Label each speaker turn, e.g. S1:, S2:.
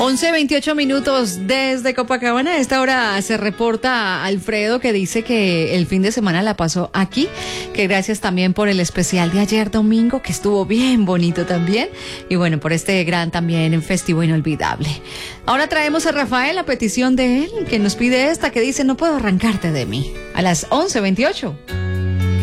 S1: 11:28 desde Copacabana. A esta hora se reporta Alfredo, que dice que el fin de semana la pasó aquí, que gracias también por el especial de ayer domingo, que estuvo bien bonito también, y bueno, por este gran también festivo inolvidable. Ahora traemos a Rafael, a petición de él, que nos pide esta, que dice: no puedo arrancarte de mí, a las 11:28.